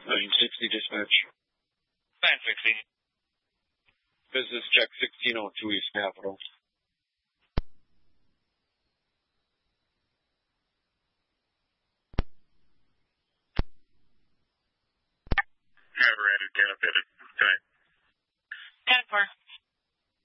960 dispatch. 960. Business check 1602 East Capitol. Never added, 10 updated. Okay. 10-4.